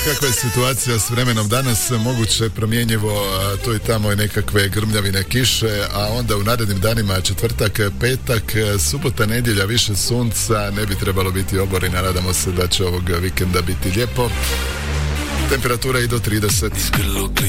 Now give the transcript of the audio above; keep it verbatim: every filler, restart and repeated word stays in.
kakva je situacija s vremenom danas, moguće promjenjivo, tu i tamo je nekakve grmljavine, kiše, a onda u narednim danima četvrtak, petak, subota, nedjelja više sunca, ne bi trebalo biti oborina, nadamo se da će ovog vikenda biti lijepo. Temperatura i do trideset.